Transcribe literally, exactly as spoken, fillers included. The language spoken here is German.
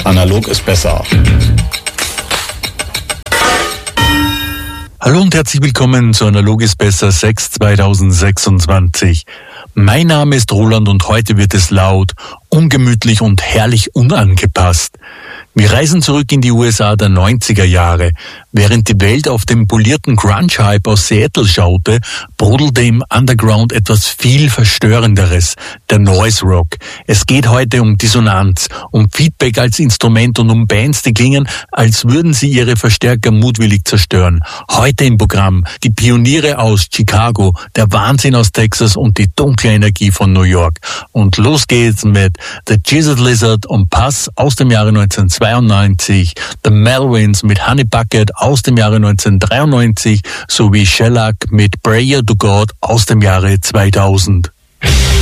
Analog ist besser. Hallo und herzlich willkommen zu Analog ist besser sechs zwanzig sechsundzwanzig. Mein Name ist Roland und heute wird es laut, ungemütlich und herrlich unangepasst. Wir reisen zurück in die U S A der neunziger Jahre. Während die Welt auf den polierten Grunge-Hype aus Seattle schaute, brodelte im Underground etwas viel Verstörenderes, der Noise Rock. Es geht heute um Dissonanz, um Feedback als Instrument und um Bands, die klingen, als würden sie ihre Verstärker mutwillig zerstören. Heute im Programm die Pioniere aus Chicago, der Wahnsinn aus Texas und die dunkle Energie von New York. Und los geht's mit The Jesus Lizard und Pass aus dem Jahre neunzehnhundertzweiundneunzig, The Melvins mit Honey Bucket aus dem Jahre neunzehnhundertdreiundneunzig sowie Shellac mit Prayer to God aus dem Jahre zweitausend.